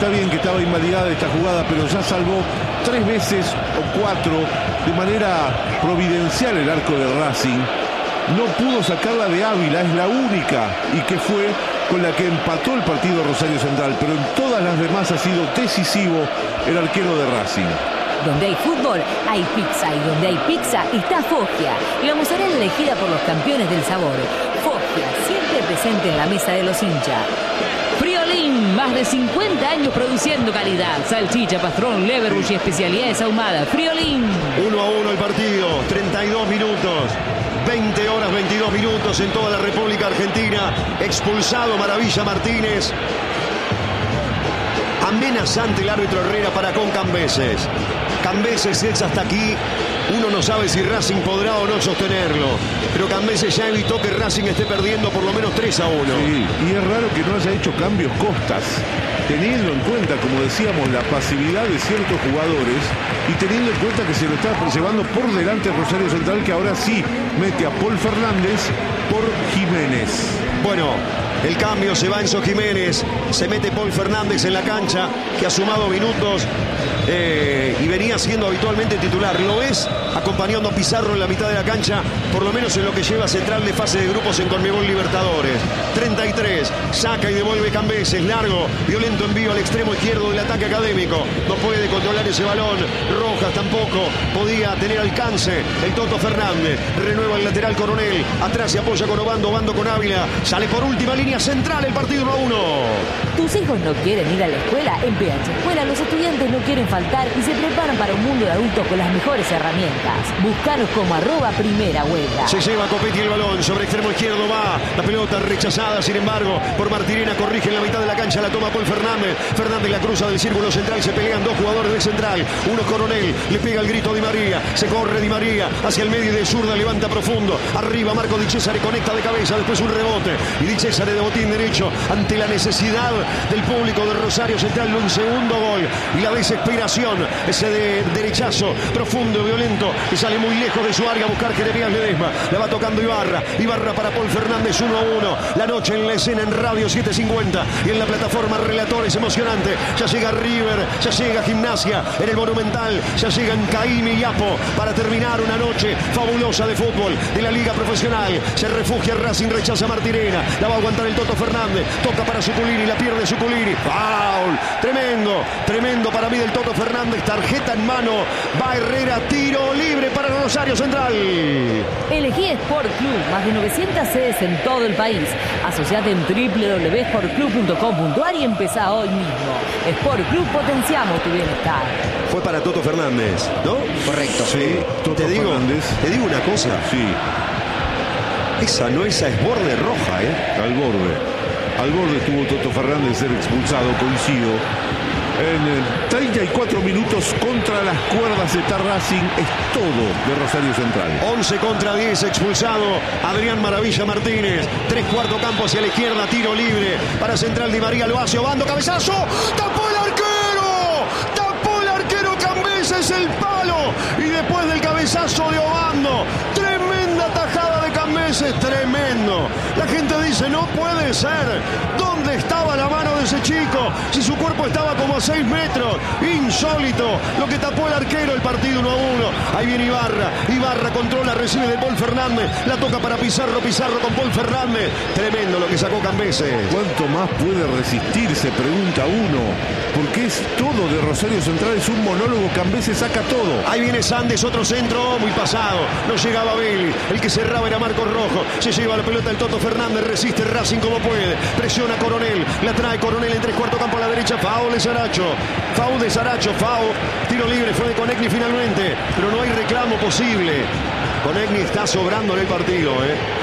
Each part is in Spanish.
está bien que estaba invalidada esta jugada, pero ya salvó 3 veces o 4 de manera providencial el arco de Racing. No pudo sacarla de Ávila, es la única, y que fue con la que empató el partido Rosario Central, pero en todas las demás ha sido decisivo el arquero de Racing. Donde hay fútbol, hay pizza, y donde hay pizza está Foggia, la mozzarella elegida por los campeones del sabor. Foggia, siempre presente en la mesa de los hinchas. Friolín, más de 50 años produciendo calidad. Salchicha, pastrón, leverbush y especialidades ahumadas. Friolín. 1-1 el partido, 32 minutos. 20 horas 22 minutos en toda la República Argentina. Expulsado Maravilla Martínez. Amenazante el árbitro Herrera para con Cambeses. Cambeses es hasta aquí. Uno no sabe si Racing podrá o no sostenerlo. Pero Cambeses ya evitó que Racing esté perdiendo por lo menos 3-1. Sí, y es raro que no haya hecho cambios Costas, teniendo en cuenta, como decíamos, la pasividad de ciertos jugadores y teniendo en cuenta que se lo está llevando por delante Rosario Central, que ahora sí mete a Paul Fernández por Jiménez. Bueno, el cambio se va Enzo Jiménez, se mete Paul Fernández en la cancha, que ha sumado minutos y venía siendo habitualmente titular. Lo es acompañando a Pizarro en la mitad de la cancha, por lo menos en lo que lleva Central de fase de grupos en Conmebol Libertadores. 33, saca y devuelve Cambeses, largo, violento envío al extremo izquierdo del ataque académico. No puede controlar ese balón, Rojas tampoco podía tener alcance. El Toto Fernández renueva el lateral Coronel, atrás se apoya con Obando, Obando con Ávila, sale por última línea central el partido 1-1. ¿Tus hijos no quieren ir a la escuela? En PH Escuela los estudiantes no quieren faltar y se preparan para un mundo de adultos con las mejores herramientas. Búscanos como @primerahuelga. Se lleva Copetti el balón, sobre extremo izquierdo va la pelota rechazada, sin embargo, por Martirena, corrige en la mitad de la cancha, la toma Paul Fernández. Fernández la cruza del círculo central, se pelean 2 jugadores de Central, uno Coronel, le pega el grito Di María, se corre Di María hacia el medio y de zurda levanta profundo, arriba Marco Di Cesare conecta de cabeza, después un rebote y Di Cesare de botín derecho ante la necesidad del público de Rosario Central, un segundo gol y la desesperación, ese de derechazo profundo, violento, que sale muy lejos de su área a buscar Jeremías Ledesma, la va tocando Ibarra para Paul Fernández, 1-1, la noche en la escena en Radio 750 y en la plataforma Relatores, emocionante, ya llega River, ya llega Gimnasia en el Monumental, ya llegan Caimi y Apo para terminar una noche fabulosa de fútbol de la Liga Profesional. Se refugia Racing, rechaza Martirena, la va a aguantar el Toto Fernández, toca para Zuculini, la pierde Zuculini, foul, tremendo para mí del Toto Fernández, tarjeta en mano, va Herrera, tiro libre para Rosario Central. Elegí Sport Club, más de 900 sedes en todo el país. Asociate en www.sportclub.com.ar y empezá hoy mismo. Sport Club, potenciamos tu bienestar. Fue para Toto Fernández, ¿no? Correcto. Sí, Toto te digo una cosa. Sí. Esa es borde roja, ¿eh? Al borde estuvo Toto Fernández de ser expulsado, coincido. En 34 minutos contra las cuerdas está Racing, es todo de Rosario Central. 11 contra 10, expulsado Adrián Maravilla Martínez. 3/4 campo hacia la izquierda, tiro libre para Central. Di María lo hace, Obando, cabezazo, tapó el arquero Cambeses, el palo, y después del cabezazo de Obando, tremenda tajada de Cambeses, tremendo. La gente dice, no puede ser, ¿dónde estaba la mano de ese chico? Si su cuerpo estaba como a 6 metros, insólito lo que tapó el arquero, el partido 1-1. Ahí viene Ibarra controla, recibe de Paul Fernández, la toca para Pizarro con Paul Fernández, tremendo lo que sacó Cambeses. ¿Cuánto más puede resistir? Se pregunta uno, porque es todo de Rosario Central, es un monólogo, Cambeses saca todo. Ahí viene Sandes, otro centro muy pasado, no llegaba Bailey, el que cerraba era Marcos Rojo, se lleva la pelota el Toto Fernández, resiste Racing como puede, presiona Coronel, la trae Coronel en 3/4 campo a la derecha, foul de Saracho, tiro libre, fue de Conegni finalmente, pero no hay reclamo posible. Conegni está sobrando en el partido,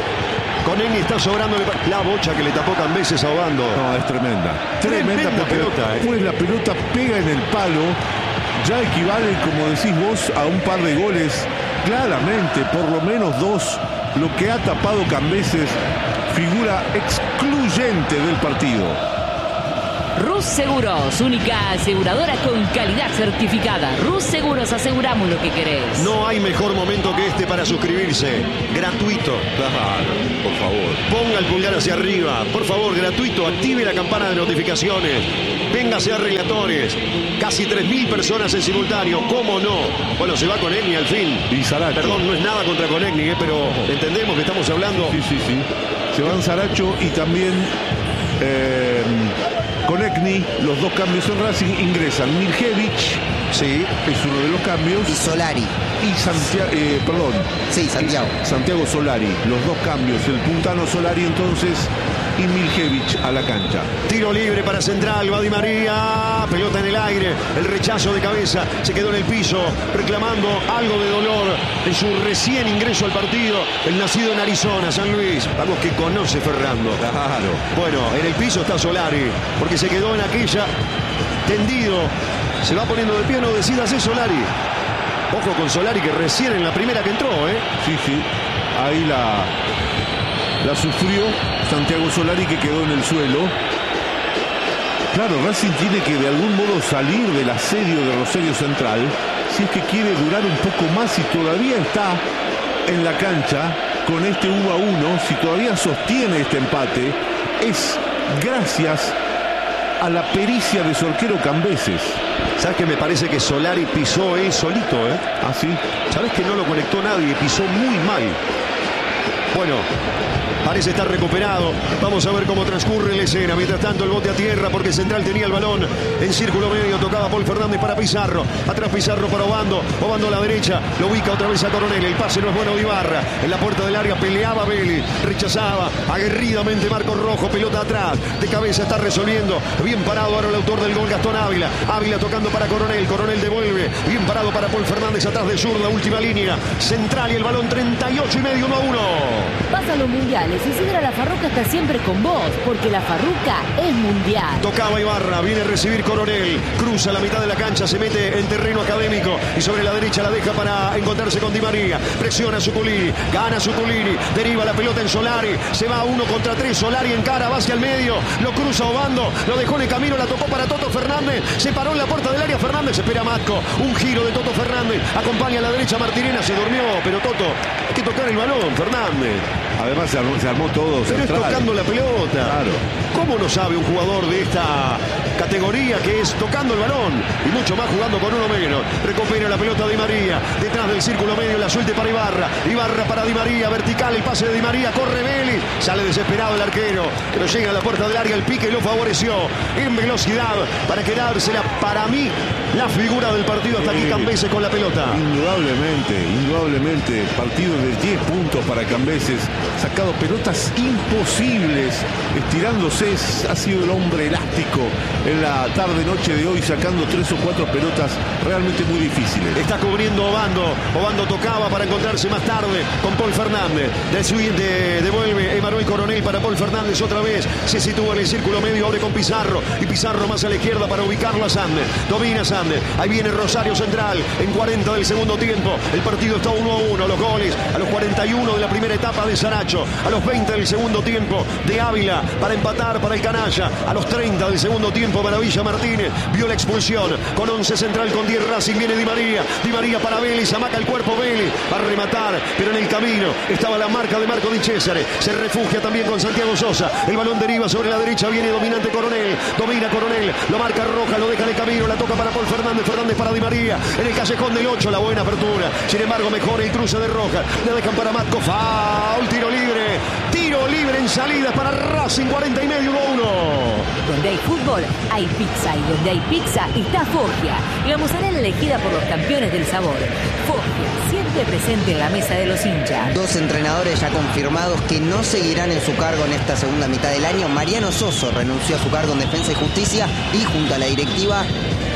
la bocha que le tapó Cambeses a Obando. No, es tremenda pelota, Pues la pelota pega en el palo, ya equivale, como decís vos, a un par de goles, claramente, por lo menos 2, lo que ha tapado Cambeses, figura excluyente del partido. Rus Seguros, única aseguradora con calidad certificada. Rus Seguros, aseguramos lo que querés. No hay mejor momento que este para suscribirse. Gratuito. Claro, por favor. Ponga el pulgar hacia arriba. Por favor, gratuito. Active la campana de notificaciones. Véngase a Relatores. Casi 3.000 personas en simultáneo. ¿Cómo no? Bueno, se va Konechny al fin. Y Saracho. Perdón, no es nada contra Konechny, pero entendemos que estamos hablando. Sí. Se van Saracho y también Konechny. Los dos cambios en Racing ingresan. Miljevic, Sí. es uno de los cambios. Y Solari. Y Santiago, Sí, Santiago. Santiago Solari, los dos cambios, el puntano Solari entonces y Miljevic a la cancha. Tiro libre para Central, va Di María, pelota en el aire, el rechazo de cabeza, se quedó en el piso, reclamando algo de dolor en su recién ingreso al partido, el nacido en Arizona, San Luis, algo que conoce Fernando. Claro. Bueno, en el piso está Solari, porque se quedó en aquella, tendido, se va poniendo de pie, no decídase Solari. Ojo con Solari que recién en la primera que entró, Sí, ahí la sufrió Santiago Solari, que quedó en el suelo. Claro, Racing tiene que de algún modo salir del asedio de Rosario Central si es que quiere durar un poco más, si todavía está en la cancha con este 1-1, si todavía sostiene este empate, es gracias a la pericia de su arquero Cambeses. ¿Sabes que me parece que Solari pisó él solito, ¿Ah, sí? ¿Sabes que no lo conectó nadie? Pisó muy mal. Bueno, parece estar recuperado. Vamos a ver cómo transcurre la escena. Mientras tanto, el bote a tierra porque Central tenía el balón en círculo medio. Tocaba Paul Fernández para Pizarro. Atrás Pizarro para Obando. Obando a la derecha. Lo ubica otra vez a Coronel. El pase no es bueno de Ibarra. En la puerta del área peleaba Vélez. Rechazaba aguerridamente Marcos Rojo. Pelota atrás. De cabeza está resolviendo. Bien parado ahora el autor del gol, Gastón Ávila. Ávila tocando para Coronel. Coronel devuelve. Bien parado para Paul Fernández atrás de zurda. Última línea. Central y el balón 38 y medio, 1-1. Vas a los mundiales y Sidra La Farruca está siempre con vos, porque La Farruca es mundial. Tocaba Ibarra, viene a recibir Coronel, cruza la mitad de la cancha, se mete en terreno académico y sobre la derecha la deja para encontrarse con Di María. Presiona Zuculini, gana Zuculini, deriva la pelota en Solari, se va 1 contra 3, Solari encara, va hacia el medio, lo cruza Obando, lo dejó en el camino, la tocó para Toto Fernández, se paró en la puerta del área Fernández, espera Matco, un giro de Toto Fernández, acompaña a la derecha Martirena, se durmió, pero Toto, hay que tocar el balón, Fernández. Además se armó todo Pero Central. es tocando la pelota. Claro. ¿Cómo no sabe un jugador de esta categoría que es tocando el balón? Y mucho más jugando con uno menos. Recupera la pelota Di María. Detrás del círculo medio la suelte para Ibarra. Ibarra para Di María. Vertical el pase de Di María. Corre Vélez. Sale desesperado el arquero. Pero llega a la puerta del área. El pique lo favoreció en velocidad para quedársela. Para mí, la figura del partido hasta aquí Cambeses con la pelota. Indudablemente. Partido de 10 puntos para Cambeses. Sacado pelotas imposibles, estirándose, ha sido el hombre elástico en la tarde-noche de hoy, sacando 3 o 4 pelotas realmente muy difíciles. Está cubriendo Obando. Obando tocaba para encontrarse más tarde con Paul Fernández. Del siguiente devuelve Emanuel Coronel para Paul Fernández otra vez. Se sitúa en el círculo medio, abre con Pizarro. Y Pizarro más a la izquierda para ubicarlo a Sander. Domina Sander. Ahí viene Rosario Central en 40 del segundo tiempo. El partido está 1-1. Los goles a los 41 de la primera etapa de Saracho. A los 20 del segundo tiempo de Ávila para empatar para el Canalla. A los 30 del segundo tiempo Maravilla Martínez vio la expulsión con 11 Central, con 10 Racing. Viene Di María. Di María para Vélez. Amaca el cuerpo Vélez. Va a rematar, pero en el camino estaba la marca de Marco Di Cesare. Se refugia también con Santiago Sosa. El balón deriva sobre la derecha. Viene dominante Coronel. Domina Coronel. Lo marca Roja. Lo deja en el camino. La toca para Paul Fernández. Fernández para Di María. En el callejón del 8. La buena apertura. Sin embargo, mejor el cruce de Roja. Le dejan para Matco. Foul. Tiro libre. Tiro libre en salida para Racing. 40 y medio, 1-1. Donde hay fútbol, hay pizza. Y donde hay pizza, está Foggia. La mozzarella elegida por los campeones del sabor. Foggia, siempre presente en la mesa de los hinchas. 2 entrenadores ya confirmados que no seguirán en su cargo en esta segunda mitad del año. Mariano Soso renunció a su cargo en Defensa y Justicia y junto a la directiva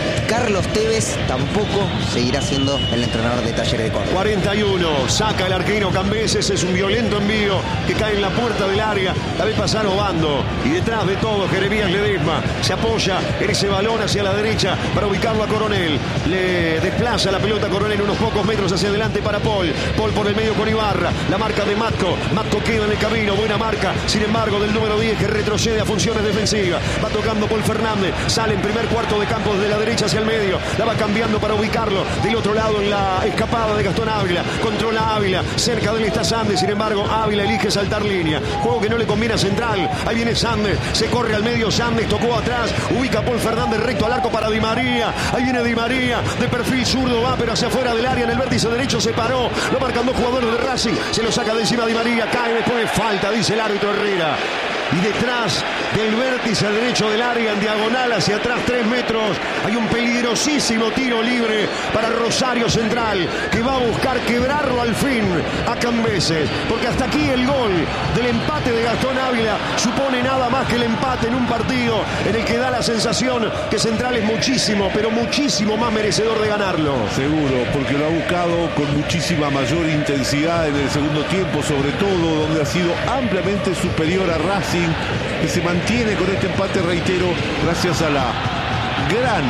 Carlos Tevez tampoco seguirá siendo el entrenador de Talleres de Córdoba. 41, saca el arquero Cambeses, es un violento envío que cae en la puerta del área, la ve pasar Obando y detrás de todo Jeremías Ledesma se apoya en ese balón hacia la derecha para ubicarlo a Coronel, le desplaza la pelota a Coronel unos pocos metros hacia adelante para Paul por el medio con Ibarra, la marca de Matco queda en el camino, buena marca, sin embargo del número 10 que retrocede a funciones defensivas, va tocando Paul Fernández, sale en primer cuarto de campo desde la derecha hacia el medio, la va cambiando para ubicarlo del otro lado en la escapada de Gastón Ávila, controla Ávila, cerca de él está Sandes, sin embargo Ávila elige saltar línea, juego que no le conviene a Central, ahí viene Sandes, se corre al medio Sandes, tocó atrás, ubica a Paul Fernández recto al arco para Di María, ahí viene Di María, de perfil zurdo va pero hacia afuera del área, en el vértice derecho se paró, lo marcan dos jugadores de Racing, se lo saca de encima Di María, cae después, falta, dice el árbitro Herrera. Y detrás del vértice derecho del área, en diagonal hacia atrás 3 metros, hay un peligrosísimo tiro libre para Rosario Central, que va a buscar quebrarlo al fin a Cambeses, porque hasta aquí el gol del empate de Gastón Ávila supone nada más que el empate en un partido en el que da la sensación que Central es muchísimo, pero muchísimo más merecedor de ganarlo. Seguro, porque lo ha buscado con muchísima mayor intensidad en el segundo tiempo, sobre todo donde ha sido ampliamente superior a Racing, que se mantiene con este empate, reitero, gracias a la gran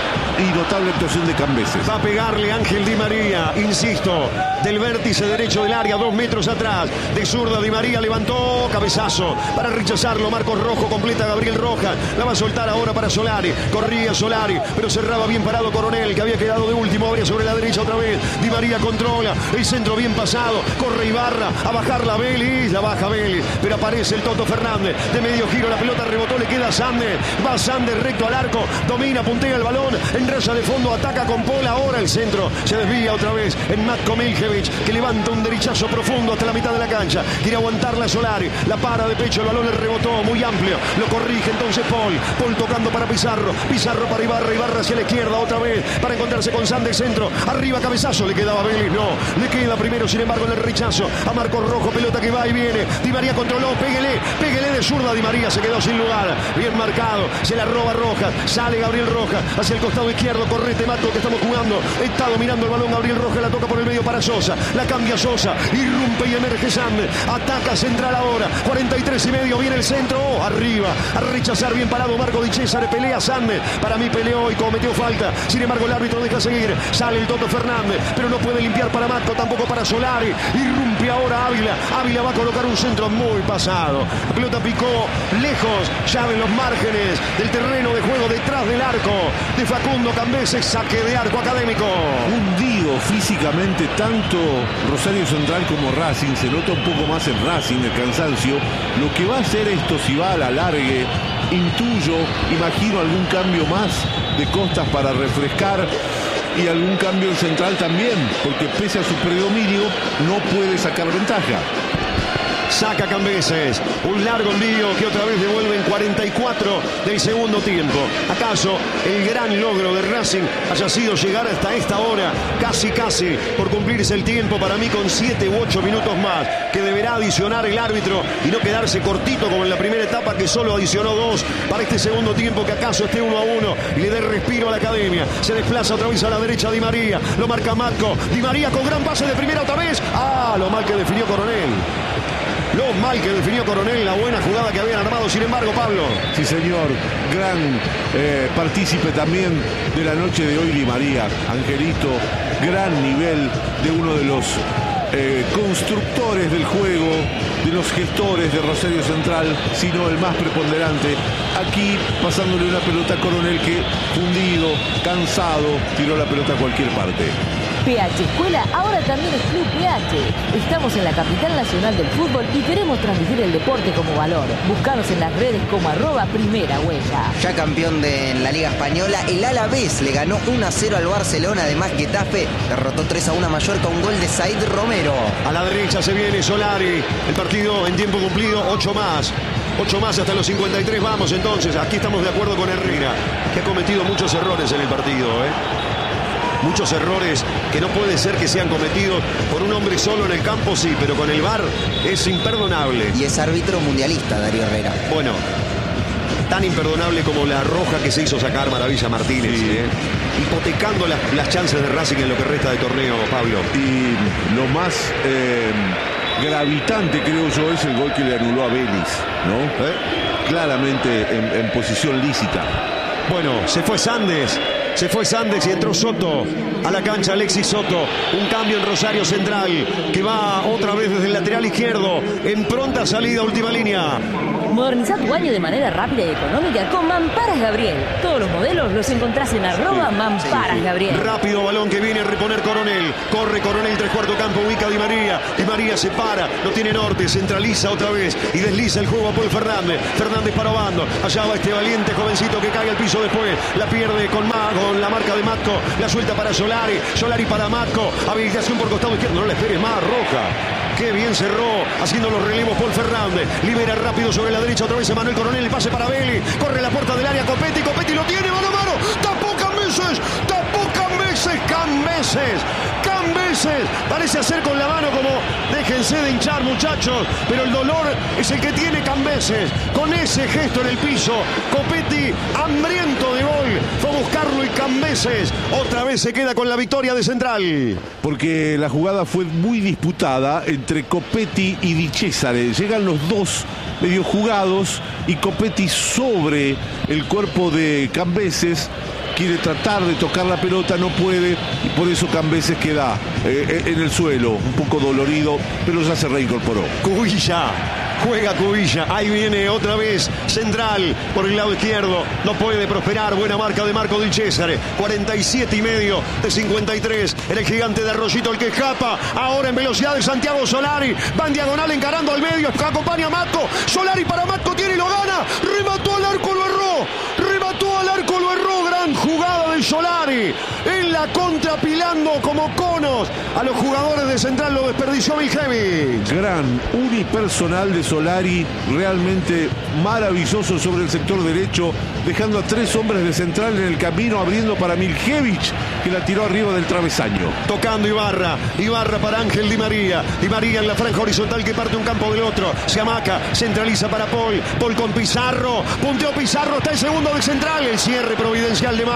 y notable actuación de Cambeses. Va a pegarle Ángel Di María, insisto, del vértice derecho del área, 2 metros atrás, de zurda Di María, levantó, cabezazo, para rechazarlo, Marcos Rojo, completa Gabriel Rojas, la va a soltar ahora para Solari, corría Solari, pero cerraba bien parado Coronel, que había quedado de último, abría sobre la derecha otra vez, Di María controla, el centro bien pasado, corre Ibarra, a bajar la Vélez, la baja Vélez, pero aparece el Toto Fernández, de medio giro, la pelota rebotó, le queda Sander, va Sander recto al arco, domina, puntea el balón, en raya de fondo, ataca con Paul, ahora el centro, se desvía otra vez en Matko Miljevic, que levanta un derechazo profundo hasta la mitad de la cancha, quiere aguantarla Solari, la para de pecho, el balón le rebotó, muy amplio, lo corrige entonces Paul tocando para Pizarro para Ibarra hacia la izquierda otra vez, para encontrarse con Sander, centro, arriba cabezazo, le quedaba Vélez, no, le queda primero, sin embargo en el rechazo, a Marcos Rojo, pelota que va y viene, Di María controló, péguele de zurda, Di María se quedó sin lugar, bien marcado, se la roba Rojas, sale Gabriel Rojas, hacia el costado izquierdo, correte Matco que estamos jugando, está dominando el balón Gabriel Rojas, la toca por el medio para Sosa, la cambia Sosa, irrumpe y emerge Sander, ataca Central ahora, 43 y medio, viene el centro, arriba, a rechazar bien parado Marco Di César, pelea Sander, para mí peleó y cometió falta, sin embargo el árbitro deja seguir, sale el Toto Fernández, pero no puede limpiar para Matco, tampoco para Solari, irrumpe ahora Ávila va a colocar un centro muy pasado, la pelota picó lejos, ya en los márgenes del terreno de juego, detrás del arco de Facundo Cambeses, saque de arco Académico. Hundido físicamente tanto Rosario Central como Racing, se nota un poco más en Racing el cansancio. Lo que va a hacer esto, si va a la largue, intuyo, imagino algún cambio más de Costas para refrescar y algún cambio en Central también, porque pese a su predominio no puede sacar ventaja. Saca Cambeses, un largo envío que otra vez devuelve en 44 del segundo tiempo. ¿Acaso el gran logro de Racing haya sido llegar hasta esta hora, casi por cumplirse el tiempo, para mí con 7 u 8 minutos más, que deberá adicionar el árbitro y no quedarse cortito como en la primera etapa, que solo adicionó 2 para este segundo tiempo, que acaso esté 1-1 y le dé respiro a la Academia? Se desplaza otra vez a la derecha Di María, lo marca Matco, Di María con gran pase de primera otra vez, lo mal que definió Coronel. Lo mal que definió Coronel, la buena jugada que habían armado, sin embargo, Pablo. Sí, señor, gran partícipe también de la noche de hoy Di María. Angelito, gran nivel de uno de los constructores del juego, de los gestores de Rosario Central, sino el más preponderante. Aquí pasándole una pelota a Coronel que, fundido, cansado, tiró la pelota a cualquier parte. PH Escuela ahora también es Club PH. Estamos en la capital nacional del fútbol y queremos transmitir el deporte como valor. Búscanos en las redes como @Primera Huella. Ya campeón de la Liga Española, el Alavés le ganó 1-0 al Barcelona. Además, Getafe derrotó 3-1 a Mallorca, un gol de Said Romero. A la derecha se viene Solari. El partido en tiempo cumplido, 8 más. 8 más hasta los 53. Vamos entonces. Aquí estamos de acuerdo con Herrera, que ha cometido muchos errores en el partido, Muchos errores que no puede ser que sean cometidos por un hombre solo en el campo, sí, pero con el VAR es imperdonable. Y es árbitro mundialista, Darío Herrera. Bueno, tan imperdonable como la roja que se hizo sacar Maravilla Martínez, Sí. hipotecando las chances de Racing en lo que resta de torneo, Pablo. Y lo más gravitante, creo yo, es el gol que le anuló a Vélez, ¿no? Claramente en posición lícita. Bueno, se fue Sandes y entró Soto a la cancha, Alexis Soto. Un cambio en Rosario Central, que va otra vez desde el lateral izquierdo, en pronta salida, última línea. Moderniza tu baño de manera rápida y económica con Mamparas Gabriel. Todos los modelos los encontrás en @Mamparas Gabriel. Rápido balón que viene a reponer Coronel. Corre Coronel, 3/4 campo, ubica a Di María. Di María se para, no tiene norte, centraliza otra vez y desliza el juego a Paul Fernández. Fernández para Obando. Allá va este valiente jovencito que cae al piso después. La pierde con la marca de Matco. La suelta para Solari. Solari para Matco. Habilitación por costado izquierdo. No la esperes más, Roja. Qué bien cerró, haciendo los relevos Paul Fernández. Libera rápido sobre la derecha otra vez Emanuel Coronel. El pase para Belli. Corre la puerta del área Copetti. Copetti lo tiene, mano a mano. Tapó Cambeses. Cambeses. Parece hacer con la mano como déjense de hinchar, muchachos. Pero el dolor es el que tiene Cambeses. Con ese gesto en el piso, Copetti, hambriento de gol, fue a buscarlo y Cambeses otra vez se queda con la victoria de Central. Porque la jugada fue muy disputada entre Copetti y Di Cesare. Llegan los dos medio jugados y Copetti sobre el cuerpo de Cambeses. Quiere tratar de tocar la pelota, no puede, y por eso Cambeses queda en el suelo, un poco dolorido, pero ya se reincorporó. Cubilla, juega Cubilla, ahí viene otra vez Central por el lado izquierdo, no puede prosperar, buena marca de Marco Di Cesare, 47,5 de 53, era el gigante de Arroyito el que escapa, ahora en velocidad de Santiago Solari, va en diagonal encarando al medio, acompaña a Matco, Solari para Matco, tiene y lo gana, remató al arco, lo erró, gran jugada de Solari, en la contra pilando como conos a los jugadores de Central, lo desperdició Viljevic. Gran unipersonal de Solari, realmente maravilloso sobre el sector derecho, dejando a 3 hombres de Central en el camino, abriendo para Miljevic, que la tiró arriba del travesaño. Tocando Ibarra para Ángel Di María en la franja horizontal que parte un campo del otro, se amaca, centraliza para Paul con Pizarro, punteó Pizarro, está el segundo de Central, el cierre providencial de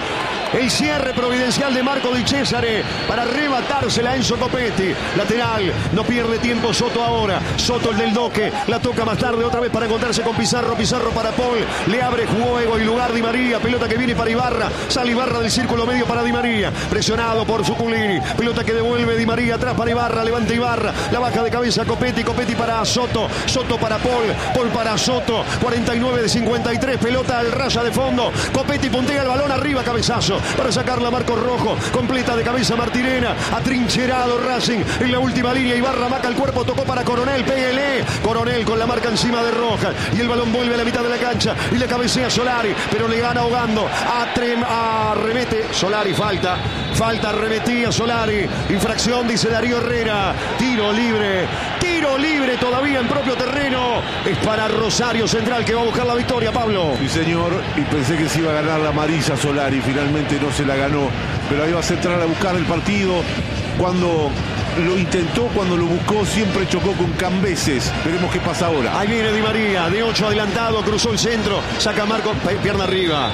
Marco Di Cesare para arrebatársela a Enzo Copetti, lateral, no pierde tiempo Soto ahora, Soto el del Doque, la toca más tarde otra vez para encontrarse con Pizarro para Paul, le abre juego y lugar Di María, pelota que viene para Ibarra, sale Ibarra del círculo medio para Di María, presionado por Zuculini, pelota que devuelve Di María atrás para Ibarra, levanta Ibarra, la baja de cabeza Copetti para Soto para Paul para Soto, 49 de 53, pelota al raya de fondo, Copetti puntea el balón arriba, cabezazo para sacarla Marcos Rojo, completa de cabeza Martirena, atrincherado Racing en la última línea, Ibarra maca el cuerpo, tocó para Coronel, pégale, Coronel con la marca encima de Rojas y el balón vuelve a la mitad de la cancha y le cabecea Solari, pero le gana ahogando, arremete Solari, falta, arremetía Solari, infracción dice Darío Herrera, tiro libre todavía en propio terreno, es para Rosario Central que va a buscar la victoria, Pablo. Sí, señor, y pensé que se iba a ganar la amarilla Solari, finalmente no se la ganó, pero ahí va Central a buscar el partido. Cuando lo intentó, cuando lo buscó, siempre chocó con Cambeses. Veremos qué pasa ahora. Ahí viene Di María, de 8 adelantado, cruzó el centro, saca Marco, pierna arriba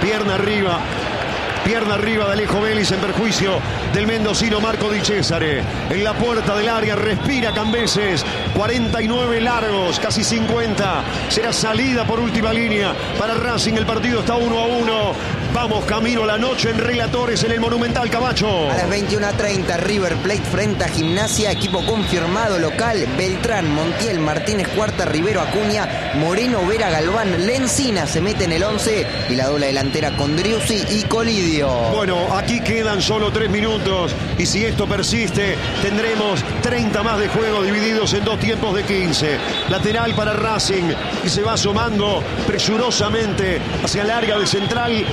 de Alejo Vélez en perjuicio del mendocino Marco Di Cesare. En la puerta del área respira Cambeses. 49 largos, casi 50. Será salida por última línea para Racing. El partido está 1-1. Vamos camino a la noche en Relatores en el Monumental, Camacho. A las 21:30 River Plate frente a Gimnasia, equipo confirmado local: Beltrán, Montiel, Martínez Cuarta, Rivero, Acuña, Moreno, Vera, Galván, Lencina se mete en el 11 y la doble delantera con Driussi y Colidio. Bueno, aquí quedan solo 3 minutos y si esto persiste tendremos 30 más de juego divididos en 2 tiempos de 15. Lateral para Racing y se va asomando presurosamente hacia el área de Central sobre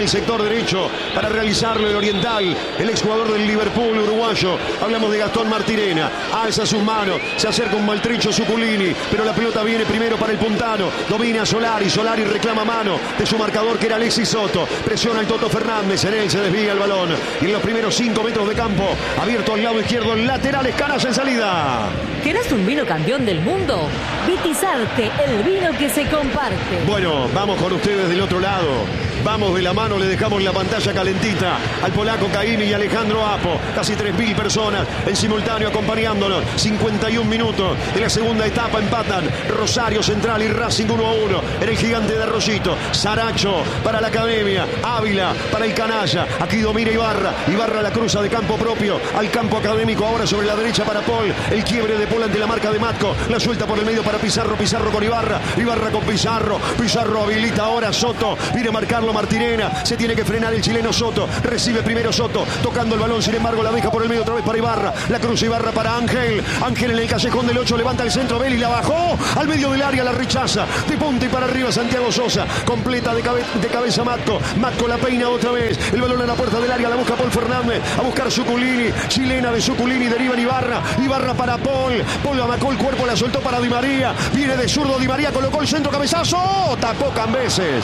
el sector derecho para realizarlo el oriental, el exjugador del Liverpool uruguayo. Hablamos de Gastón Martirena. Alza sus manos, se acerca un maltrecho Zuculini, pero la pelota viene primero para el puntano. Domina Solari, Solari reclama mano de su marcador que era Alexis Soto. Presiona el Toto Fernández, en él se desvía el balón. Y en los primeros 5 metros de campo, abierto al lado izquierdo, laterales, Canas en salida. ¿Querés un vino campeón del mundo? Vitizarte, el vino que se comparte. Bueno, vamos con ustedes del otro lado. Vamos de la mano, le dejamos la pantalla calentita al polaco Caimi y Alejandro Apo. Casi 3.000 personas en simultáneo acompañándonos. 51 minutos de la segunda etapa, empatan Rosario Central y Racing 1-1 en el Gigante de Arroyito. Saracho para la Academia, Ávila para el Canalla. Aquí domina Ibarra, Ibarra la cruza de campo propio al campo académico, ahora sobre la derecha para Paul. El quiebre de Paul ante la marca de Matco, la suelta por el medio para Pizarro, Pizarro con Ibarra, Ibarra con Pizarro, Pizarro habilita ahora Soto, viene a marcarlo Martirena, se tiene que frenar el chileno Soto, recibe primero Soto, tocando el balón, sin embargo la deja por el medio otra vez para Ibarra, la cruza Ibarra para Ángel, Ángel en el callejón del 8, levanta el centro, Vélez la bajó, al medio del área la rechaza, de punta y para arriba Santiago Sosa, completa de cabeza Matco, Matco la peina otra vez, el balón a la puerta del área, la busca Paul Fernández, a buscar Zuculini, chilena de Zuculini, deriva en Ibarra, Ibarra para Paul, Paul amacó el cuerpo, la soltó para Di María, viene de zurdo Di María, colocó el centro, cabezazo, tapó Cambeses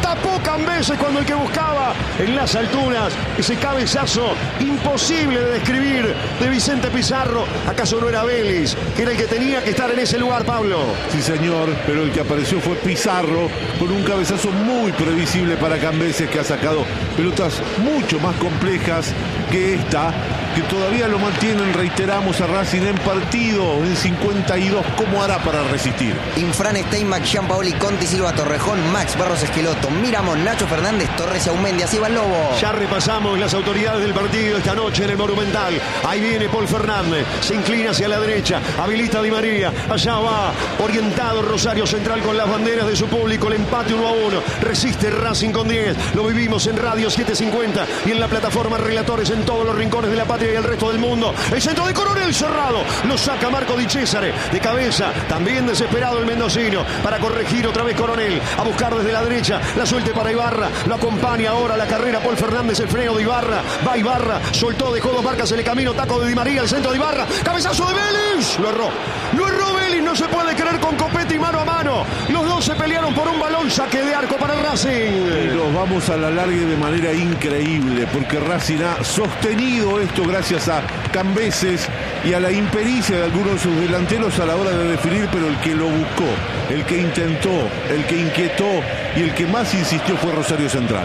cuando el que buscaba en las alturas ese cabezazo imposible de describir de Vicente Pizarro. ¿Acaso no era Vélez, que era el que tenía que estar en ese lugar, Pablo? Sí, señor, pero el que apareció fue Pizarro con un cabezazo muy previsible para Cambeses, que ha sacado pelotas mucho más complejas que esta, que todavía lo mantienen, reiteramos, a Racing en partido en 52. ¿Cómo hará para resistir? Infran Steinbach, Gianpaoli, Conti, Silva, Torrejón, Max Barros, Esqueloto, Miramón, Nacho Fernández, Torres y Aumendi. Así va el Lobo. Ya repasamos las autoridades del partido esta noche en el Monumental. Ahí viene Paul Fernández, se inclina hacia la derecha, habilita a Di María, allá va orientado Rosario Central con las banderas de su público, el empate 1-1, resiste Racing con 10, lo vivimos en Radio 750 y en la plataforma Relatores en todos los rincones de la patria y el resto del mundo. El centro de Coronel cerrado, lo saca Marco Di Cesare, de cabeza, también desesperado el mendocino, para corregir otra vez Coronel, a buscar desde la derecha, la suelte para Ibarra, lo acompaña ahora la carrera Paul Fernández, el freno de Ibarra, va Ibarra, soltó, dejó 2 marcas en el camino, taco de Di María, el centro de Ibarra, cabezazo de Vélez, lo erró Vélez, no se puede creer, con Copetti mano a mano, los dos se pelearon por un balón, saque de arco para Racing. Y nos vamos a la larga de manera increíble, porque Racing ha sostenido esto gracias a Cambeses y a la impericia de algunos de sus delanteros a la hora de definir, pero el que lo buscó, el que intentó, el que inquietó y el que más insistió fue Rosario Central.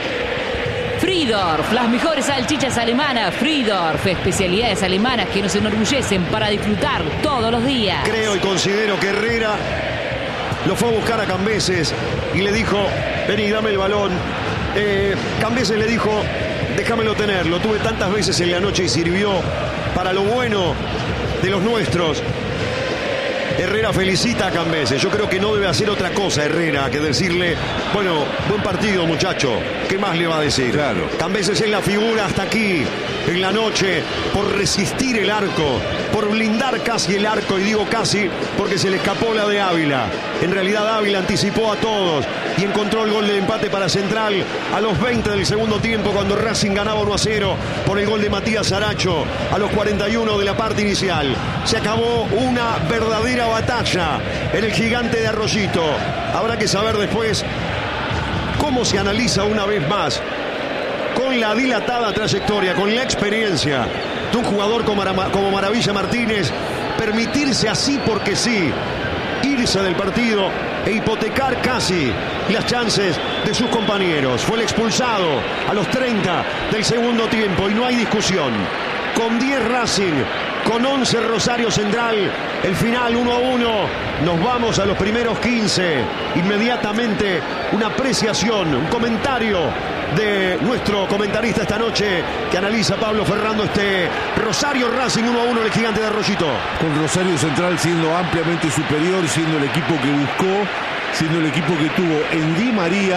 Friedorf, las mejores salchichas alemanas. Friedorf, especialidades alemanas que nos enorgullecen para disfrutar todos los días. Creo y considero que Herrera lo fue a buscar a Cambeses y le dijo, vení, dame el balón. Cambeses le dijo, déjamelo tener, lo tuve tantas veces en la noche y sirvió para lo bueno de los nuestros. Herrera felicita a Cambeses. Yo creo que no debe hacer otra cosa Herrera que decirle, bueno, buen partido, muchacho. ¿Qué más le va a decir? Claro. Cambeses es la figura hasta aquí, en la noche, por resistir el arco, por blindar casi el arco, y digo casi porque se le escapó la de Ávila. En realidad Ávila anticipó a todos y encontró el gol del empate para Central a los 20 del segundo tiempo, cuando Racing ganaba 1-0 por el gol de Matías Saracho a los 41 de la parte inicial. Se acabó una verdadera batalla en el Gigante de Arroyito. Habrá que saber después cómo se analiza una vez más, con la dilatada trayectoria, con la experiencia de un jugador como Maravilla Martínez, permitirse así porque sí irse del partido e hipotecar casi las chances de sus compañeros. Fue el expulsado a los 30 del segundo tiempo y no hay discusión. Con 10 Racing, con 11 Rosario Central, el final 1-1. Nos vamos a los primeros 15. Inmediatamente una apreciación, un comentario de nuestro comentarista esta noche, que analiza Pablo Ferrando este Rosario Racing 1-1 el Gigante de Arroyito. Con Rosario Central siendo ampliamente superior, siendo el equipo que buscó, siendo el equipo que tuvo en Di María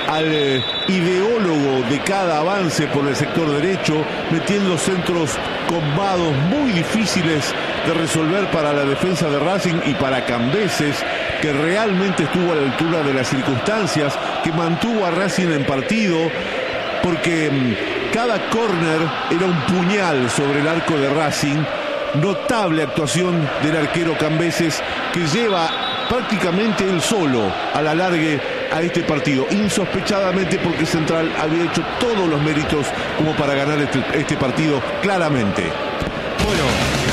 al ideólogo de cada avance por el sector derecho, metiendo centros combados muy difíciles de resolver para la defensa de Racing y para Cambeses, que realmente estuvo a la altura de las circunstancias, que mantuvo a Racing en partido, porque cada córner era un puñal sobre el arco de Racing. Notable actuación del arquero Cambeses, que lleva prácticamente él solo a la largue a este partido, insospechadamente, porque Central había hecho todos los méritos como para ganar este partido claramente. Bueno,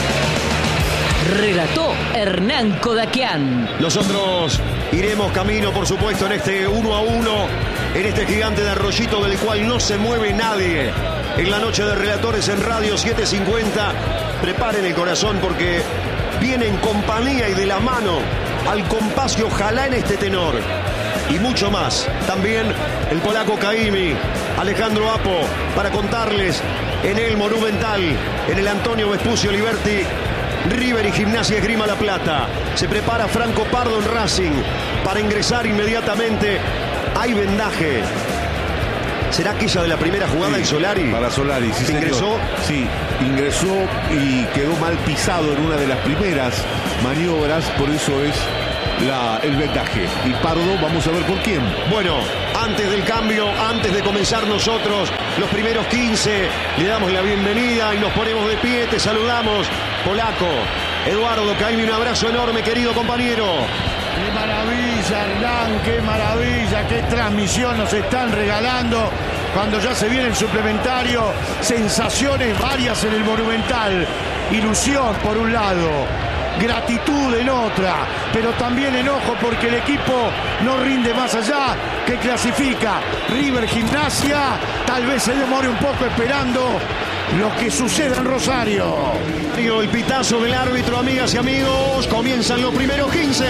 relató Hernán Kodakian. nosotros iremos camino, por supuesto, en este 1-1, en este gigante de Arroyito del cual no se mueve nadie. En la noche de relatores en Radio 750, preparen el corazón porque viene en compañía y de la mano, al compás y ojalá en este tenor. Y mucho más. También el polaco Caimi, Alejandro Apo, para contarles en el Monumental, en el Antonio Vespucio Liberty, River y Gimnasia Esgrima La Plata. Se prepara Franco Pardo en Racing para ingresar inmediatamente. Hay vendaje. ¿Será aquella de la primera jugada Sí, en Solari? Para Solari, sí, señor. ¿Ingresó? Sí, ingresó y quedó mal pisado en una de las primeras maniobras, por eso es el vendaje. Y Pardo, vamos a ver por quién. Bueno, antes del cambio, antes de comenzar nosotros los primeros 15, le damos la bienvenida y nos ponemos de pie, te saludamos, polaco. Eduardo Caimi, un abrazo enorme, querido compañero. ¡Qué maravilla, Hernán! ¡Qué maravilla! ¡Qué transmisión nos están regalando! Cuando ya se viene el suplementario, sensaciones varias en el Monumental. Ilusión por un lado, gratitud en otra, pero también enojo porque el equipo no rinde más allá, que clasifica. River Gimnasia tal vez se demore un poco esperando lo que suceda en Rosario. El pitazo del árbitro, amigas y amigos, comienzan los primeros 15.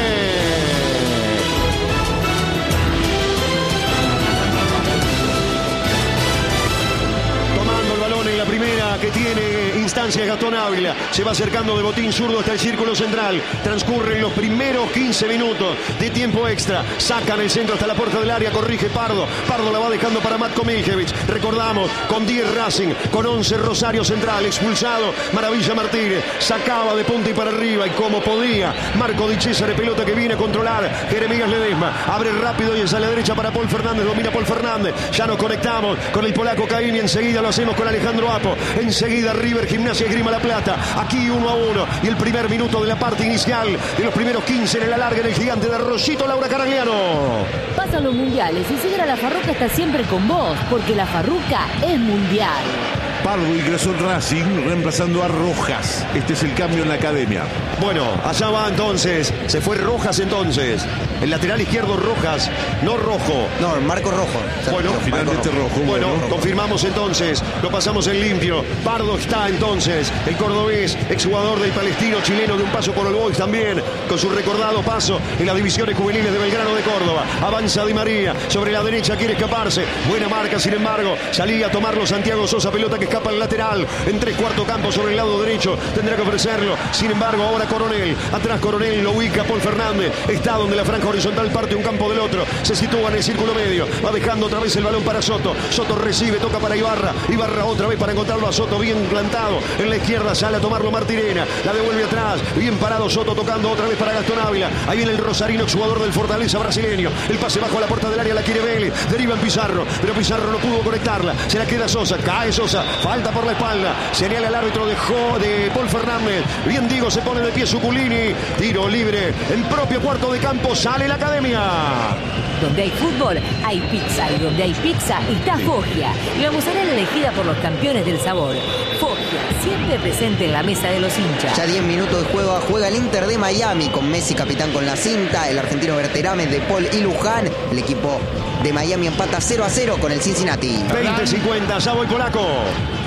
Tomando el balón en la primera que tiene instancia Gastón Ávila. Se va acercando de botín zurdo hasta el círculo central. Transcurren los primeros 15 minutos de tiempo extra. Sacan el centro hasta la puerta del área. Corrige Pardo. Pardo la va dejando para Matko Miljevic. Recordamos, con 10 Racing, con 11 Rosario Central. Expulsado Maravilla Martínez. Sacaba de punta y para arriba. Y como podía, Marco Di Cesare, pelota que viene a controlar Jeremías Ledesma. Abre rápido y es a la derecha para Paul Fernández. Domina Paul Fernández. Ya nos conectamos con el polaco Caimi. Enseguida lo hacemos con Alejandro Apo. Enseguida River Gimnasia Esgrima La Plata. Aquí 1-1. Y el primer minuto de la parte inicial de los primeros 15 en el alargue en el gigante de Arroyito, Laura Caragliano. Pasan los mundiales y Sidra La Farruca está siempre con vos, porque La Farruca es mundial. Pardo ingresó en Racing reemplazando a Rojas. Este es el cambio en la academia. Bueno, allá va entonces. Se fue Rojas entonces. El lateral izquierdo Rojas, no Rojo. No, Marco Rojo. Bueno, Finalmente Rojo. Bueno, confirmamos entonces, lo pasamos en limpio. Pardo está entonces, el cordobés, exjugador del Palestino chileno de un paso por el Boys también, con su recordado paso en las divisiones juveniles de Belgrano de Córdoba. Avanza Di María, sobre la derecha quiere escaparse. Buena marca, sin embargo, salía a tomarlo Santiago Sosa, pelota que escapa al lateral. En 3/4 campo sobre el lado derecho, tendrá que ofrecerlo. Sin embargo, ahora Coronel, atrás Coronel, lo ubica Paul Fernández. Está donde la franja horizontal parte un campo del otro. Se sitúa en el círculo medio, va dejando otra vez el balón para Soto. Soto recibe, toca para Ibarra. Ibarra otra vez para encontrarlo a Soto, bien plantado en la izquierda, sale a tomarlo Martirena, la devuelve atrás, bien parado Soto, tocando otra vez para Gastón Ávila. Ahí viene el rosarino, jugador del Fortaleza brasileño. El pase bajo a la puerta del área, la quiere Vélez, deriva en Pizarro, pero Pizarro no pudo conectarla. Se la queda Sosa, cae Sosa, falta por la espalda, señala el árbitro de Paul Fernández. Bien digo, se pone de pie Suculini, tiro libre en propio cuarto de campo, sale la academia. Donde hay fútbol, hay pizza. Y donde hay pizza, está Foggia. La mozzarella elegida por los campeones del sabor. Foggia, siempre presente en la mesa de los hinchas. Ya 10 minutos de juego, juega el Inter de Miami con Messi capitán con la cinta, el argentino Berterame, De Paul y Luján. El equipo de Miami empata 0-0 con el Cincinnati. 20-50, ya voy polaco.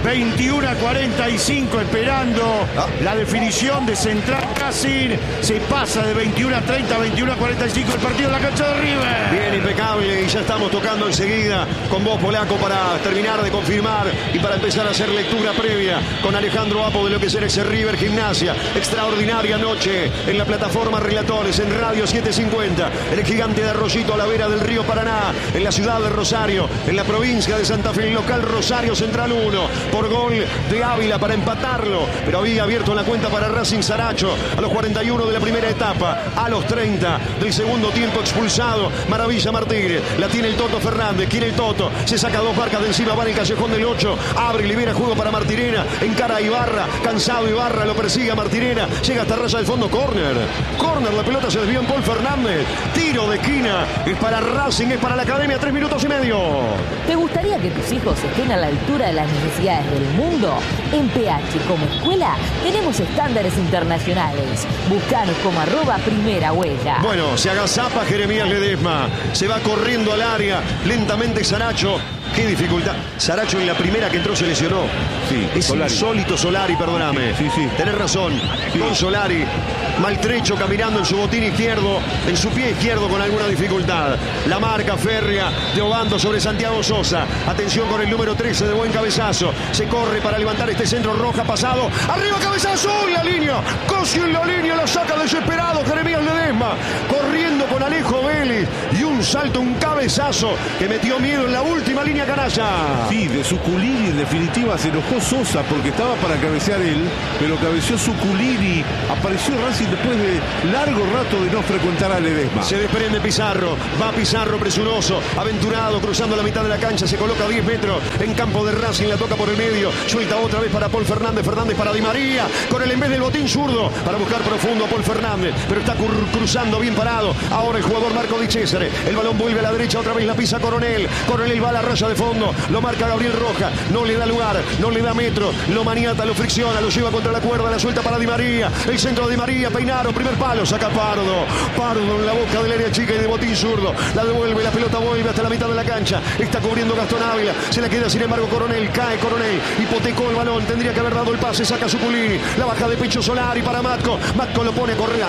21:45 esperando la definición de Central Racing. Se pasa de 21:30 a 21:45 el partido en la cancha de River. Bien, impecable, y ya estamos tocando enseguida con vos, Polaco, para terminar de confirmar y para empezar a hacer lectura previa con Alejandro Apo de lo que será ese River Gimnasia. Extraordinaria noche en la plataforma Relatores, en Radio 750, el gigante de Arroyito a la vera del río Paraná, en la ciudad de Rosario, en la provincia de Santa Fe, el local Rosario Central 1, por gol de Ávila para empatarlo, pero había abierto la cuenta para Racing Saracho a los 41 de la primera etapa, a los 30 del segundo tiempo expulsado Maravilla Martínez, la tiene el Toto Fernández, quiere el Toto, se saca dos marcas de encima, va en el callejón del 8, abre y libera juego para Martirena, encara a Ibarra, cansado Ibarra, lo persigue a Martirena, llega hasta raya del fondo, córner, la pelota se desvió en Paul Fernández, tiro de esquina, es para Racing, es para la Academia, 3 minutos y medio. ¿Te gustaría que tus hijos estén a la altura de las necesidades del mundo? En PH como escuela tenemos estándares internacionales. Buscanos como @primera huella. Bueno, se agazapa Jeremías Ledesma, se va corriendo al área, lentamente Saracho. Qué dificultad. Saracho en la primera que entró se lesionó. Sí, es Solari. insólito Solari, perdóname. Sí. Tenés razón. Sí. Con Solari, maltrecho caminando en su botín izquierdo, en su pie izquierdo con alguna dificultad. La marca férrea de Obando sobre Santiago Sosa. Atención con el número 13 de buen cabezazo. Se corre para levantar este centro, Roja pasado. Arriba cabezazo en la línea. Cosio en la línea, lo saca desesperado Jeremías Ledesma. Corriendo con Alejo Vélez. Y un salto, un cabezazo que metió miedo en la última línea canalla. Sí, de Suculini en definitiva se enojó Sosa porque estaba para cabecear él, pero cabeció Suculini. Apareció Racing después de largo rato de no frecuentar a Ledesma. Se desprende Pizarro, va Pizarro presuroso, aventurado, cruzando la mitad de la cancha, se coloca a 10 metros en campo de Racing, la toca por el medio, suelta otra vez para Paul Fernández, Fernández para Di María, con el en vez del botín zurdo, para buscar profundo a Paul Fernández, pero está cruzando bien parado, ahora el jugador Marco Di Cesare, el balón vuelve a la derecha, otra vez la pisa Coronel va a la raya de fondo, lo marca Gabriel Roja, no le da lugar, no le da metro, lo maniata, lo fricciona, lo lleva contra la cuerda, la suelta para Di María, el centro de Di María, Peinaro, primer palo, saca Pardo en la boca del área chica y de botín zurdo, la devuelve, la pelota vuelve hasta la mitad de la cancha, está cubriendo Gastón Ávila, se la queda sin embargo Coronel, cae Coronel, hipotecó el balón, tendría que haber dado el pase, saca Suculini, la baja de pecho Solari para Matco lo pone a correr a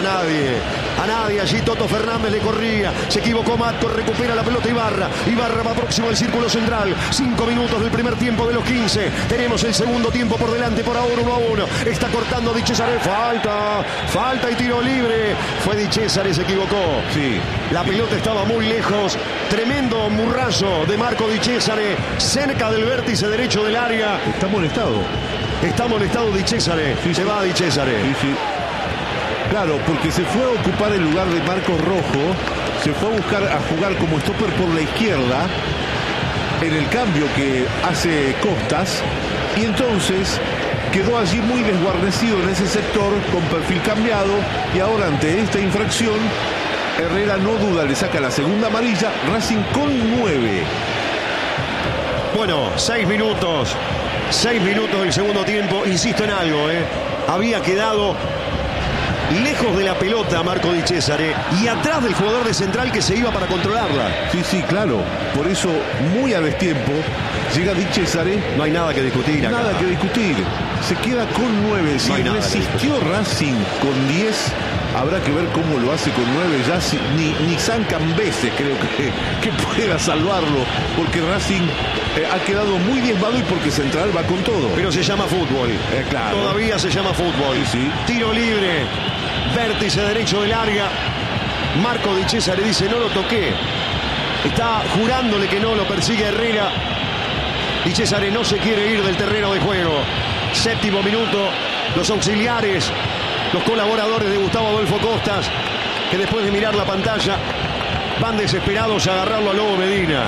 nadie, allí Toto Fernández le corría, se equivocó Matco, recupera la pelota Ibarra va próximo al círculo central, 5 minutos del primer tiempo de los 15, tenemos el segundo tiempo por delante, por ahora 1-1, está cortando Di Cesare, falta y tiro libre, fue Di Cesare, se equivocó, Sí. la pelota estaba muy lejos, tremendo murrazo de Marco Di Cesare, cerca del vértice derecho del área, Está molestado. está molestado Di Cesare, se va Di Cesare. Sí. Claro, porque se fue a ocupar el lugar de Marcos Rojo, se fue a jugar como stopper por la izquierda, en el cambio que hace Costas, y entonces quedó allí muy desguarnecido en ese sector, con perfil cambiado, y ahora ante esta infracción, Herrera no duda, le saca la segunda amarilla, Racing con 9. Bueno, 6 minutos del segundo tiempo, insisto en algo, había quedado lejos de la pelota Marco Di Cesare y atrás del jugador de Central que se iba para controlarla. Sí, claro, por eso muy a destiempo llega Di Cesare. No hay nada que discutir acá. Nada que discutir, se queda con 9, si hay nada resistió Racing con 10, habrá que ver cómo lo hace con 9, ya ni San Cambeses creo que pueda salvarlo, porque Racing ha quedado muy diezmado y porque Central va con todo. Pero se llama fútbol, claro. Todavía se llama fútbol. Sí. Tiro libre, vértice derecho del área, Marco Di Cesare dice no lo toqué, está jurándole que no, lo persigue Herrera. Di Cesare no se quiere ir del terreno de juego. 7º minuto, los auxiliares, los colaboradores de Gustavo Adolfo Costas, que después de mirar la pantalla van desesperados a agarrarlo a Lobo Medina.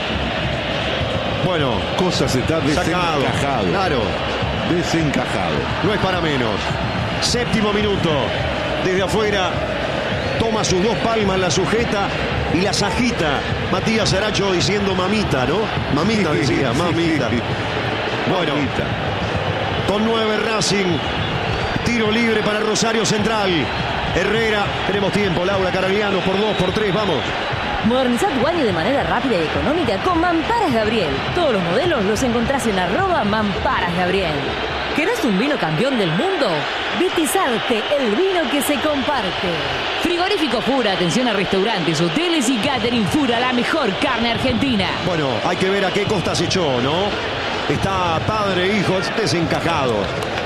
Bueno, Cosas está sacado, desencajado. claro, Desencajado. no es para menos. 7º minuto, desde afuera toma sus 2 palmas, la sujeta y las agita Matías Saracho diciendo mamita, ¿no? Mamita decía, mamita. Bueno, Mamita. con 9 Racing, tiro libre para Rosario Central. Herrera, tenemos tiempo, Laura Caragliano, por 2, por 3, vamos. Modernizá tu baño de manera rápida y económica con Mamparas Gabriel. Todos los modelos los encontrás en @Mamparasgabriel. ¿Querés un vino campeón del mundo? Vitizarte, el vino que se comparte. Frigorífico Fura, atención a restaurantes, hoteles y catering. Fura, la mejor carne argentina. Bueno, hay que ver a qué costa se echó, ¿no? Está padre e hijo desencajado.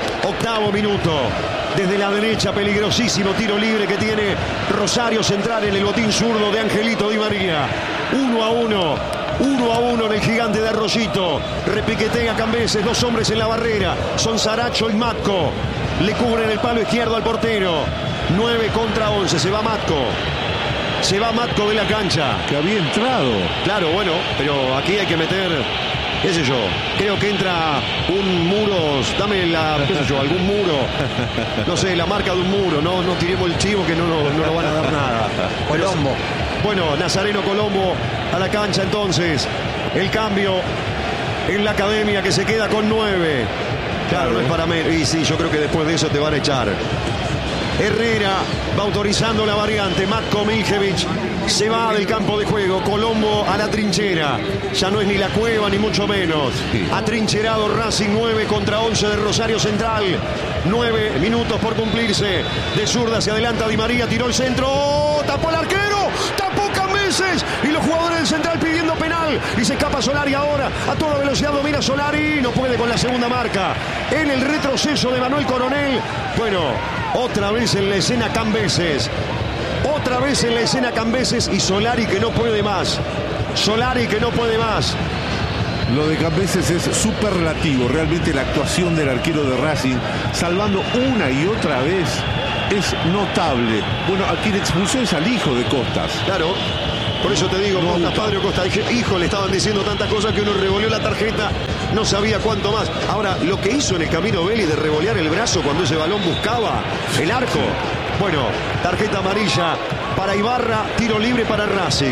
8º minuto. Desde la derecha, peligrosísimo tiro libre que tiene Rosario Central en el botín zurdo de Angelito Di María. 1-1. 1-1 en el gigante de Arroyito. Repiquetea Cambeses, 2 hombres en la barrera. Son Saracho y Matco. Le cubren el palo izquierdo al portero. 9 contra 11. Se va Matco. Se va Matco de la cancha. Que había entrado. Claro, bueno, pero aquí hay que meter, qué sé yo, creo que entra un muro, dame qué sé yo, algún muro, no sé, la marca de un muro, no tiremos el chivo que no nos van a dar nada. Colombo. Bueno, Nazareno Colombo a la cancha entonces. El cambio en la academia que se queda con 9. Claro, no es para menos. Y sí, yo creo que después de eso te van a echar. Herrera va autorizando la variante. Matko Miljevic se va del campo de juego. Colombo a la trinchera. Ya no es ni la cueva ni mucho menos. Atrincherado Racing. 9 contra 11 de Rosario Central. 9 minutos por cumplirse. De zurda se adelanta Di María. Tiró el centro. Tapó el arquero. Tapó Cambeses. Y los jugadores del Central pidiendo penal. Y se escapa Solari ahora. A toda velocidad domina Solari. No puede con la segunda marca. En el retroceso de Manuel Coronel. Bueno, otra vez en la escena Cambeses. Otra vez en la escena Cambeses y Solari que no puede más. Solari que no puede más. Lo de Cambeses es superlativo. Realmente la actuación del arquero de Racing, salvando una y otra vez, es notable. Bueno, a quien expulsó es al hijo de Costas. Claro. Por eso te digo, No, Costas padre o Costas hijo, le estaban diciendo tantas cosas que uno revolvió la tarjeta, no sabía cuánto más. Ahora, lo que hizo en el camino Belli de revolear el brazo cuando ese balón buscaba el arco. Bueno, tarjeta amarilla para Ibarra, tiro libre para Racing.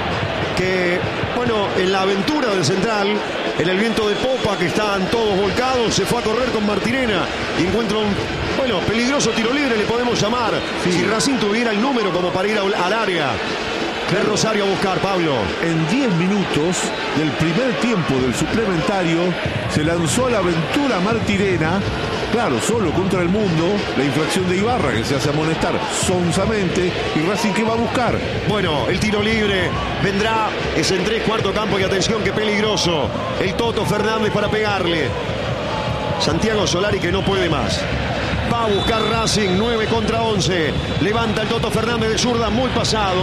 Que, bueno, en la aventura del Central, en el viento de popa que estaban todos volcados, se fue a correr con Martirena y encuentra un, bueno, peligroso tiro libre, le podemos llamar. Sí. Si Racing tuviera el número como para ir al área. De Rosario a buscar, Pablo. En 10 minutos del primer tiempo del suplementario se lanzó a la aventura Martirena, claro, solo contra el mundo, la infracción de Ibarra que se hace amonestar sonsamente. ¿Y Racing qué va a buscar? Bueno, el tiro libre vendrá, es en 3/4 campo y atención que peligroso. El Toto Fernández para pegarle. Santiago Solari que no puede más. Va a buscar Racing, 9 contra 11. Levanta el Toto Fernández de zurda, muy pasado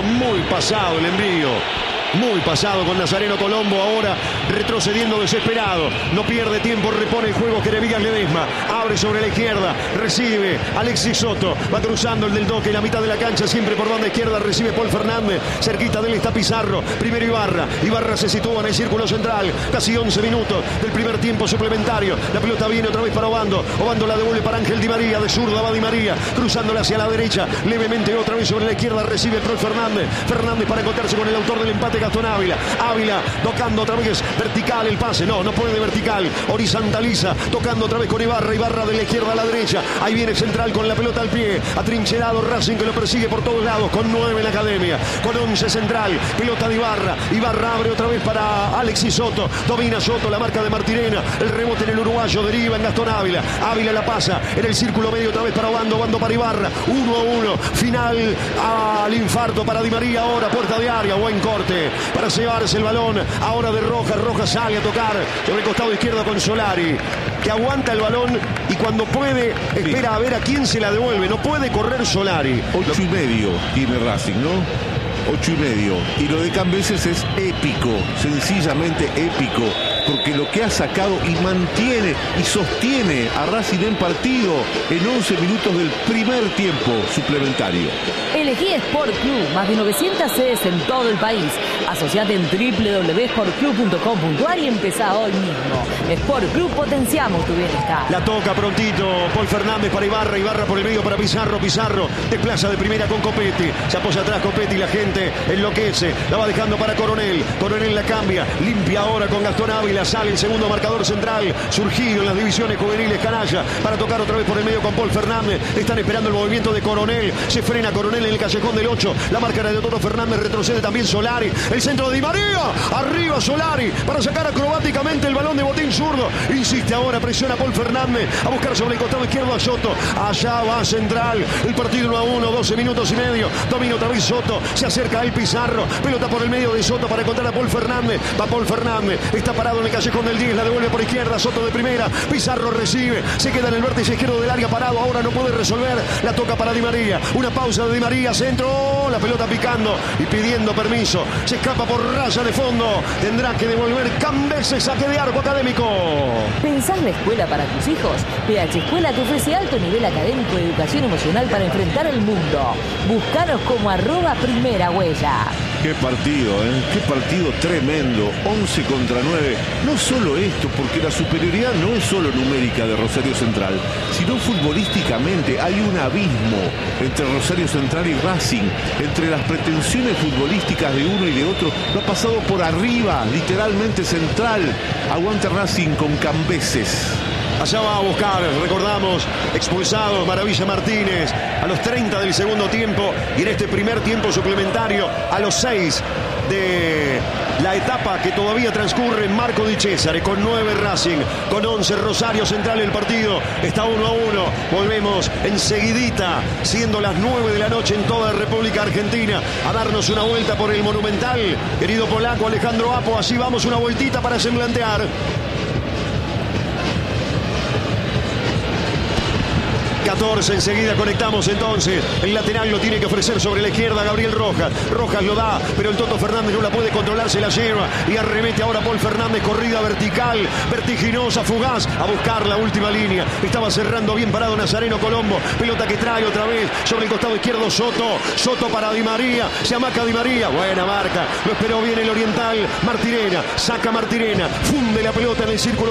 el envío. Muy pasado con Nazareno Colombo, ahora retrocediendo desesperado. No pierde tiempo, repone el juego Querevillas Ledesma. Abre sobre la izquierda, recibe Alexis Soto. Va cruzando el del Doque, la mitad de la cancha, siempre por banda izquierda. Recibe Paul Fernández, cerquita de él está Pizarro. Primero Ibarra. Ibarra se sitúa en el círculo central. Casi 11 minutos del primer tiempo suplementario. La pelota viene otra vez para Obando. Obando la devuelve para Ángel Di María. De zurda va Di María, cruzándola hacia la derecha. Levemente otra vez sobre la izquierda. Recibe Paul Fernández. Fernández para encontrarse con el autor del empate, Gastón Ávila. Ávila tocando otra vez vertical el pase. No puede vertical. Horizontaliza. Tocando otra vez con Ibarra. Ibarra de la izquierda a la derecha. Ahí viene Central con la pelota al pie. Atrincherado Racing que lo persigue por todos lados. Con 9 en la academia. Con 11 Central. Pelota de Ibarra. Ibarra abre otra vez para Alexis Soto. Domina Soto. La marca de Martirena. El rebote en el uruguayo. Deriva en Gastón Ávila. Ávila la pasa en el círculo medio otra vez para Obando. Obando para Ibarra. 1-1. Final al infarto para Di María. Ahora puerta de área. Buen corte para llevarse el balón ahora de Rojas. Rojas sale a tocar sobre el costado izquierdo con Solari, que aguanta el balón y cuando puede espera a ver a quién se la devuelve. No puede correr Solari. 8,5 tiene Racing, ¿no? 8,5. Y lo de Cambeses es épico, sencillamente épico, porque lo que ha sacado y mantiene y sostiene a Racing en partido en 11 minutos del primer tiempo suplementario. Elegí Sport Club, más de 900 sedes en todo el país. Asociate en www.sportclub.com.ar y empezá hoy mismo. Sport Club, potenciamos tu bienestar. La toca prontito Paul Fernández para Ibarra. Ibarra por el medio para Pizarro. Pizarro desplaza de primera con Copetti. Se apoya atrás Copetti y la gente enloquece. La va dejando para Coronel. Coronel la cambia. Limpia ahora con Gastón Ávila. Varela sale el segundo marcador central, surgido en las divisiones juveniles canalla, para tocar otra vez por el medio con Paul Fernández. Están esperando el movimiento de Coronel. Se frena Coronel en el callejón del 8. La marca era de Toto Fernández, retrocede también Solari. El centro de Di María. Arriba Solari para sacar acrobáticamente el balón de botín zurdo. Insiste ahora, presiona Paul Fernández a buscar sobre el costado izquierdo a Soto. Allá va Central. El partido 1-1, 12 minutos y medio. Domina otra vez Soto. Se acerca a El Pizarro. Pelota por el medio de Soto para encontrar a Paul Fernández. Va Paul Fernández. Está parado en el callejón del 10. La devuelve por izquierda. Soto de primera. Pizarro recibe. Se queda en el vértice izquierdo del área parado. Ahora no puede resolver. La toca para Di María. Una pausa de Di María. Centro. La pelota picando y pidiendo permiso. Se escapa por raya de fondo. Tendrá que devolver Cambeses. Saque de arco Académico. ¿Pensás la escuela para tus hijos? PH Escuela te ofrece alto nivel académico de educación emocional para enfrentar el mundo. Búscanos como @primerahuella. Qué partido, qué partido tremendo, 11 contra 9. No solo esto, porque la superioridad no es solo numérica de Rosario Central, sino futbolísticamente hay un abismo entre Rosario Central y Racing, entre las pretensiones futbolísticas de uno y de otro. Lo ha pasado por arriba, literalmente Central. Aguante Racing con Cambeses. Allá va a buscar, recordamos, expulsado Maravilla Martínez a los 30 del segundo tiempo y en este primer tiempo suplementario a los 6 de la etapa que todavía transcurre. Marco Di Cesare con 9 Racing, con 11 Rosario Central. El partido está 1-1. Volvemos enseguidita, siendo las 9 de la noche en toda la República Argentina, a darnos una vuelta por el Monumental. Querido polaco Alejandro Apo, así vamos, una vueltita para semblantear. 14, enseguida conectamos entonces. El lateral lo tiene que ofrecer sobre la izquierda Gabriel Rojas. Rojas lo da, pero el Toto Fernández no la puede controlar, se la lleva y arremete ahora Paul Fernández. Corrida vertical, vertiginosa, fugaz, a buscar la última línea. Estaba cerrando bien parado Nazareno Colombo. Pelota que trae otra vez sobre el costado izquierdo Soto. Soto para Di María, se amaca Di María. Buena marca, lo esperó bien el oriental. Martirena, saca Martirena, funde la pelota en el círculo